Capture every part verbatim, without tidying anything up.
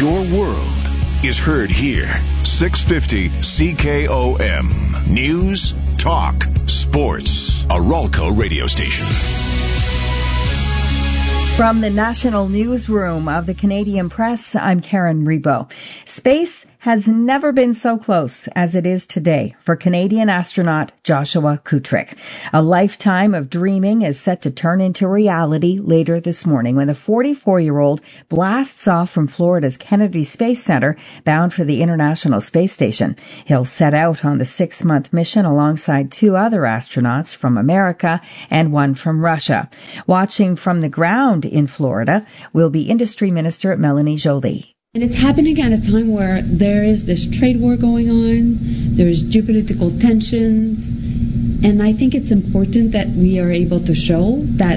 Your world is heard here. six fifty C K O M. News, talk, sports. A Ralco radio station. From the National Newsroom of the Canadian Press, I'm Karen Rebo. Space has never been so close as it is today for Canadian astronaut Joshua Kutrick. A lifetime of dreaming is set to turn into reality later this morning when the forty-four-year-old blasts off from Florida's Kennedy Space Center bound for the International Space Station. He'll set out on the six-month mission alongside two other astronauts from America and one from Russia. Watching from the ground in Florida will be Industry Minister Melanie Joly. And it's happening at a time where there is this trade war going on, there's geopolitical tensions, and I think it's important that we are able to show that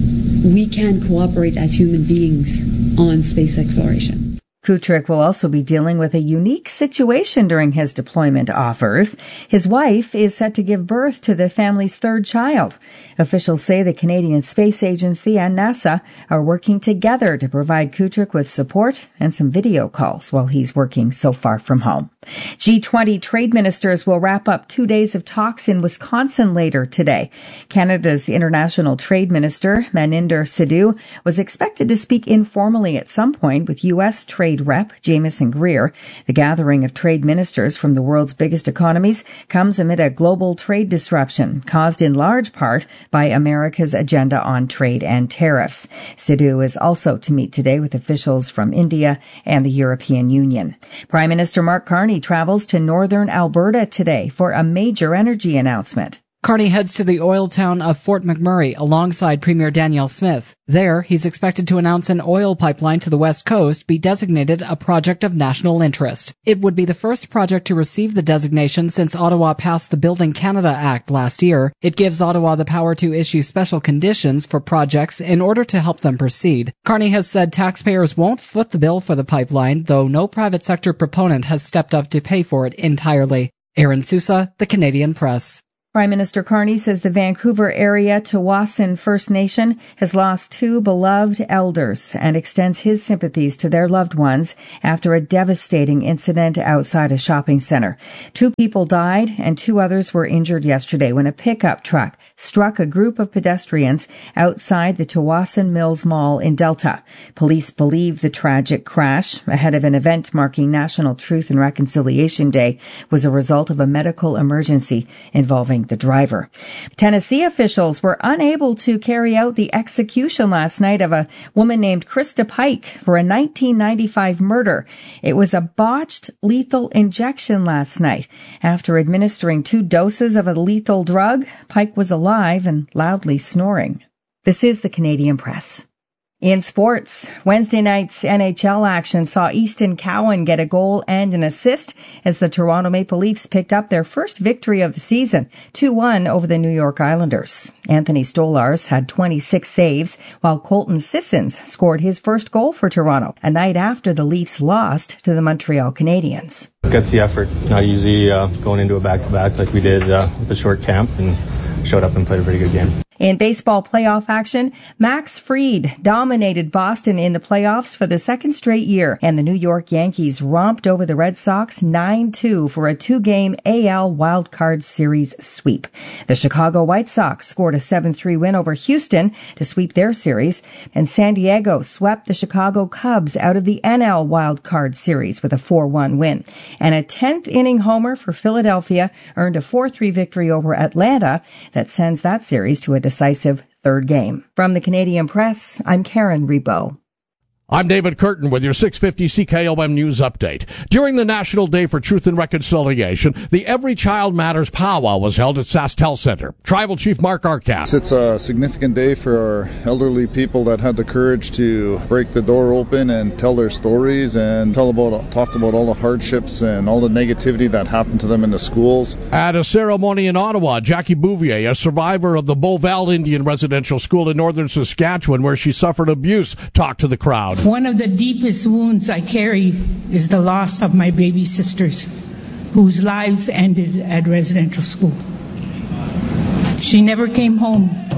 we can cooperate as human beings on space exploration. Kutrick will also be dealing with a unique situation during his deployment off Earth. His wife is set to give birth to the family's third child. Officials say the Canadian Space Agency and NASA are working together to provide Kutrick with support and some video calls while he's working so far from home. G twenty trade ministers will wrap up two days of talks in Wisconsin later today. Canada's international trade minister, Maninder Sidhu, was expected to speak informally at some point with U S trade rep Jamieson Greer. The gathering of trade ministers from the world's biggest economies comes amid a global trade disruption caused in large part by America's agenda on trade and tariffs. Sidhu is also to meet today with officials from India and the European Union. Prime Minister Mark Carney travels to northern Alberta today for a major energy announcement. Carney heads to the oil town of Fort McMurray alongside Premier Danielle Smith. There, he's expected to announce an oil pipeline to the West Coast be designated a project of national interest. It would be the first project to receive the designation since Ottawa passed the Building Canada Act last year. It gives Ottawa the power to issue special conditions for projects in order to help them proceed. Carney has said taxpayers won't foot the bill for the pipeline, though no private sector proponent has stepped up to pay for it entirely. Aaron Sousa, The Canadian Press. Prime Minister Carney says the Vancouver area Tsawwassen First Nation has lost two beloved elders and extends his sympathies to their loved ones after a devastating incident outside a shopping center. Two people died and two others were injured yesterday when a pickup truck struck a group of pedestrians outside the Tsawwassen Mills Mall in Delta. Police believe the tragic crash, ahead of an event marking National Truth and Reconciliation Day, was a result of a medical emergency involving the driver. Tennessee officials were unable to carry out the execution last night of a woman named Krista Pike for a nineteen ninety-five murder. It was a botched lethal injection last night. After administering two doses of a lethal drug, Pike was alive and loudly snoring. This is the Canadian Press. In sports, Wednesday night's N H L action saw Easton Cowan get a goal and an assist as the Toronto Maple Leafs picked up their first victory of the season, two one over the New York Islanders. Anthony Stolarz had twenty-six saves, while Colton Sissons scored his first goal for Toronto, a night after the Leafs lost to the Montreal Canadiens. Gutsy effort, not easy uh, going into a back-to-back like we did uh, with a short camp, and showed up and played a pretty good game. In baseball playoff action, Max Fried dominated Boston in the playoffs for the second straight year, and the New York Yankees romped over the Red Sox nine two for a two-game A L Wildcard Series sweep. The Chicago White Sox scored a seven three win over Houston to sweep their series, and San Diego swept the Chicago Cubs out of the N L Wildcard Series with a four one win. And a tenth inning homer for Philadelphia earned a four three victory over Atlanta that sends that series to a decisive third game. From the Canadian Press, I'm Karen Rebo. I'm David Curtin with your six fifty C K O M News Update. During the National Day for Truth and Reconciliation, the Every Child Matters powwow was held at SaskTel Center. Tribal Chief Mark Arcas. It's a significant day for our elderly people that had the courage to break the door open and tell their stories and tell about, talk about all the hardships and all the negativity that happened to them in the schools. At a ceremony in Ottawa, Jackie Bouvier, a survivor of the Beauval Indian Residential School in northern Saskatchewan, where she suffered abuse, talked to the crowd. One of the deepest wounds I carry is the loss of my baby sisters, whose lives ended at residential school. She never came home.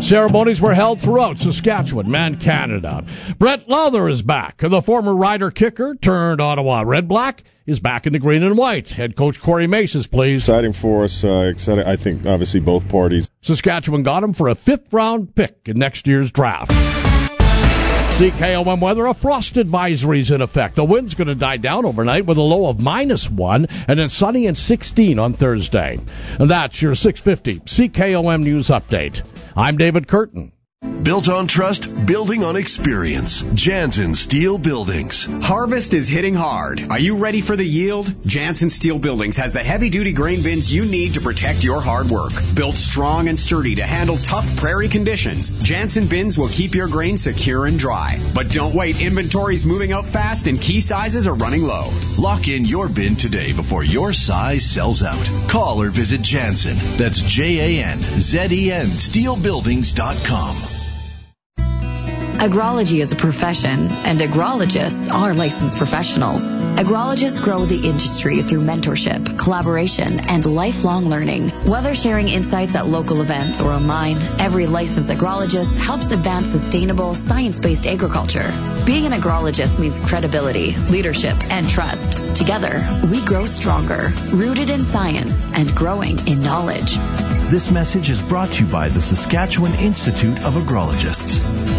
Ceremonies were held throughout Saskatchewan and Canada. Brett Lowther is back. The former Rider kicker turned Ottawa Red Black is back in the green and white. Head coach Corey Mace is pleased. Exciting for us. Uh, exciting, I think, obviously, both parties. Saskatchewan got him for a fifth-round pick in next year's draft. C K O M weather, a frost advisory is in effect. The wind's going to die down overnight with a low of minus one, and then sunny and sixteen on Thursday. And that's your six fifty C K O M News Update. I'm David Curtin. Built on trust, building on experience. Jansen Steel Buildings. Harvest is hitting hard. Are you ready for the yield? Jansen Steel Buildings has the heavy-duty grain bins you need to protect your hard work. Built strong and sturdy to handle tough prairie conditions, Jansen bins will keep your grain secure and dry. But don't wait. Inventory's moving out fast and key sizes are running low. Lock in your bin today before your size sells out. Call or visit Jansen. That's J A N Z E N steel buildings dot com. Agrology is a profession, and agrologists are licensed professionals. Agrologists grow the industry through mentorship, collaboration, and lifelong learning. Whether sharing insights at local events or online, every licensed agrologist helps advance sustainable, science-based agriculture. Being an agrologist means credibility, leadership, and trust. Together, we grow stronger, rooted in science and growing in knowledge. This message is brought to you by the Saskatchewan Institute of Agrologists.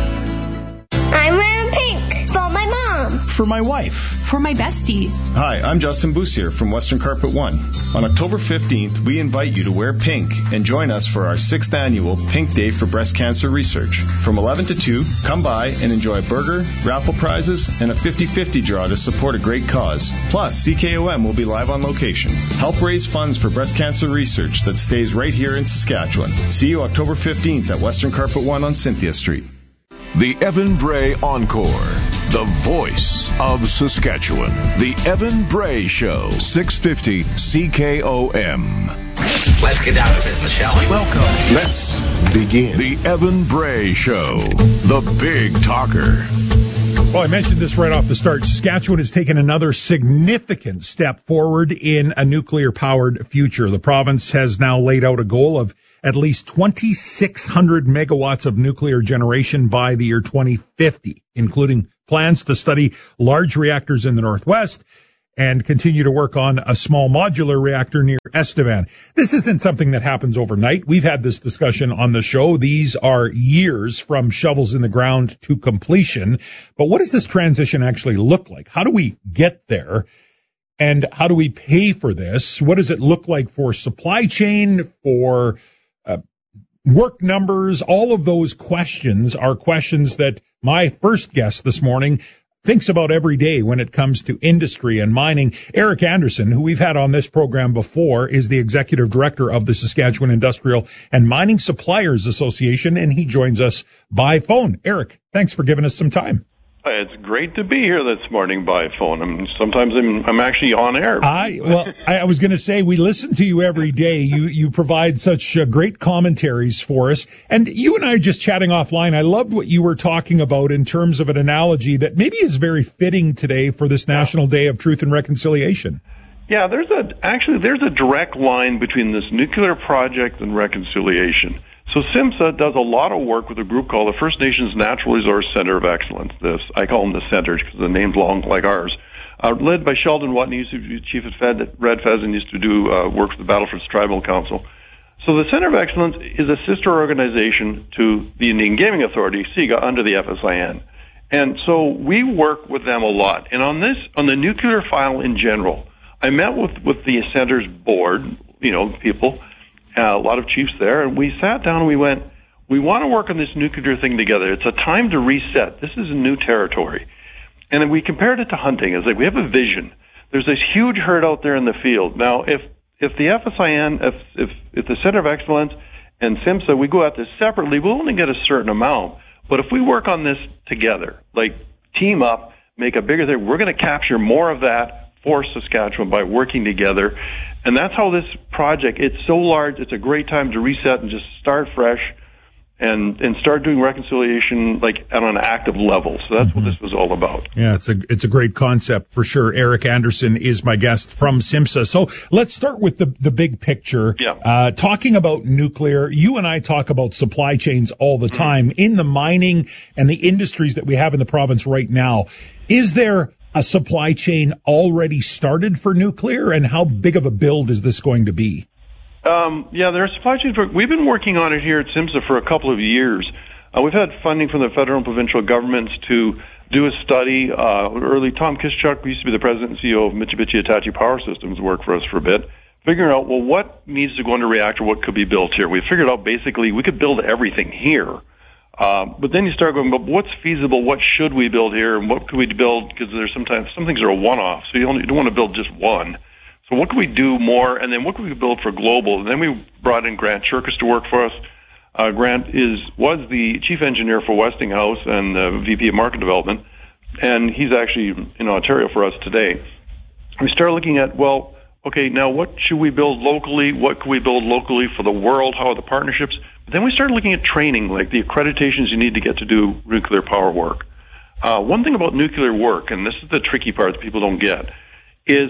I'm wearing pink for my mom. For my wife. For my bestie. Hi, I'm Justin Boussier from Western Carpet One. On October fifteenth, we invite you to wear pink and join us for our sixth annual Pink Day for Breast Cancer Research. From eleven to two, come by and enjoy a burger, raffle prizes, and a fifty-fifty draw to support a great cause. Plus, C K O M will be live on location. Help raise funds for breast cancer research that stays right here in Saskatchewan. See you October fifteenth at Western Carpet One on Cynthia Street. The Evan Bray Encore, the voice of Saskatchewan. The Evan Bray Show, six fifty C K O M. Let's get down to business, shall we? Welcome. Let's begin. The Evan Bray Show, the big talker. Well, I mentioned this right off the start. Saskatchewan has taken another significant step forward in a nuclear-powered future. The province has now laid out a goal of at least twenty-six hundred megawatts of nuclear generation by the year twenty fifty, including plans to study large reactors in the Northwest and continue to work on a small modular reactor near Estevan. This isn't something that happens overnight. We've had this discussion on the show. These are years from shovels in the ground to completion. But what does this transition actually look like? How do we get there? And how do we pay for this? What does it look like for supply chain, for uh, work numbers? All of those questions are questions that my first guest this morning thinks about every day when it comes to industry and mining. Eric Anderson, who we've had on this program before, is the executive director of the Saskatchewan Industrial and Mining Suppliers Association, and he joins us by phone. Eric, thanks for giving us some time. It's great to be here this morning by phone. I mean, sometimes I'm, I'm actually on air. I well, I was going to say we listen to you every day. You you provide such uh, great commentaries for us. And you and I are just chatting offline. I loved what you were talking about in terms of an analogy that maybe is very fitting today for this National Day of Truth and Reconciliation. Yeah, there's a actually there's a direct line between this nuclear project and reconciliation. So SIMSA does a lot of work with a group called the First Nations Natural Resource Center of Excellence. This I call them the centers because the name's long like ours. Uh, led by Sheldon Watney, used to be chief of Fed at Red Phez and used to do uh, work with the Battleford's Tribal Council. So the Center of Excellence is a sister organization to the Indian Gaming Authority, SIGA, under the F S I N. And so we work with them a lot. And on this, on the nuclear file in general, I met with, with the center's board, you know, people, Uh, a lot of chiefs there, and we sat down and we went, we want to work on this nuclear thing together. It's a time to reset. This is a new territory. And then we compared it to hunting. It's like we have a vision. There's this huge herd out there in the field. Now, if if the F S I N, if if, if the Center of Excellence and SIMSA, we go at this separately, we'll only get a certain amount. But if we work on this together, like team up, make a bigger thing, we're going to capture more of that for Saskatchewan by working together. And that's how this project, it's so large, it's a great time to reset and just start fresh and and start doing reconciliation like on an active level. So that's mm-hmm. what this was all about. Yeah, it's a it's a great concept for sure. Eric Anderson is my guest from SIMSA. So let's start with the the big picture. Yeah. Uh, talking about nuclear, you and I talk about supply chains all the time mm-hmm. in the mining and the industries that we have in the province right now. Is there a supply chain already started for nuclear, and how big of a build is this going to be? Um, yeah, there are supply chains. We've been working on it here at SIMSA for a couple of years. Uh, we've had funding from the federal and provincial governments to do a study. Uh, early, Tom Kiszczuk, who used to be the president and C E O of Mitsubishi Hitachi Power Systems, worked for us for a bit, figuring out, well, what needs to go into a reactor, what could be built here. We figured out basically we could build everything here. Uh, but then you start going, but what's feasible? What should we build here? And what could we build? Because there's sometimes, some things are a one-off, so you, only, you don't want to build just one. So what could we do more? And then what could we build for global? And then we brought in Grant Cherkas to work for us. Uh, Grant is, was the chief engineer for Westinghouse and the V P of market development. And he's actually in Ontario for us today. We started looking at, well, okay, now what should we build locally? What can we build locally for the world? How are the partnerships? But then we started looking at training, like the accreditations you need to get to do nuclear power work. Uh, one thing about nuclear work, and this is the tricky part that people don't get, is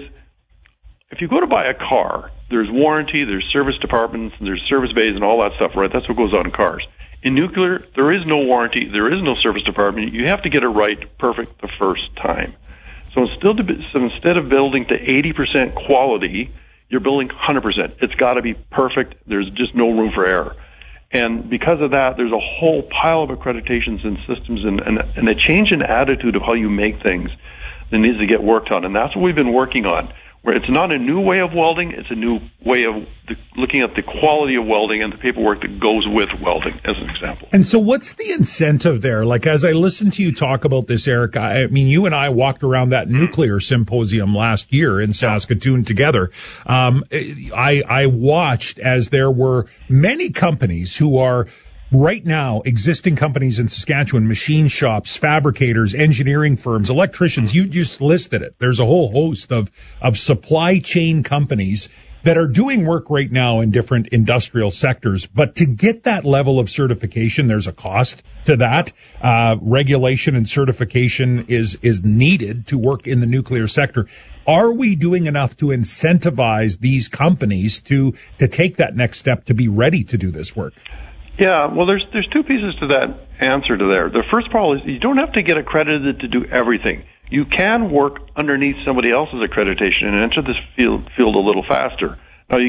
if you go to buy a car, there's warranty, there's service departments, and there's service bays and all that stuff, right? That's what goes on in cars. In nuclear, there is no warranty, there is no service department. You have to get it right, perfect, the first time. So instead of, so instead of building to eighty percent quality, you're building one hundred percent. It's got to be perfect. There's just no room for error. And because of that, there's a whole pile of accreditations and systems and, and, and a change in attitude of how you make things that needs to get worked on. And that's what we've been working on, where it's not a new way of welding, it's a new way of the, looking at the quality of welding and the paperwork that goes with welding, as an example. And so what's the incentive there? Like, as I listen to you talk about this, Eric, I mean, you and I walked around that nuclear symposium last year in Saskatoon together. Um, I, I watched as there were many companies who are right now, existing companies in Saskatchewan, machine shops, fabricators, engineering firms, electricians, you just listed it. There's a whole host of, of supply chain companies that are doing work right now in different industrial sectors. But to get that level of certification, there's a cost to that. Uh, regulation and certification is, is needed to work in the nuclear sector. Are we doing enough to incentivize these companies to, to take that next step to be ready to do this work? Yeah, well, there's there's two pieces to that answer to there. The first part is you don't have to get accredited to do everything. You can work underneath somebody else's accreditation and enter this field field a little faster.